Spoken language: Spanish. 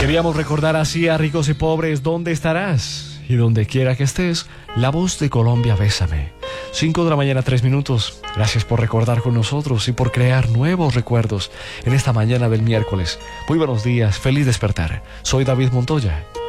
Queríamos recordar así a ricos y pobres dónde estarás. Y donde quiera que estés, la voz de Colombia, Bésame. 5 de la mañana, 3 minutos. Gracias por recordar con nosotros y por crear nuevos recuerdos en esta mañana del miércoles. Muy buenos días, feliz despertar. Soy David Montoya.